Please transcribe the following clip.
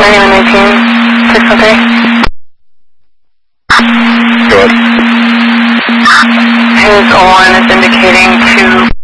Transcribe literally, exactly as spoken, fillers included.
ninety-one nineteen, six one three. Go ahead. His O one is indicating two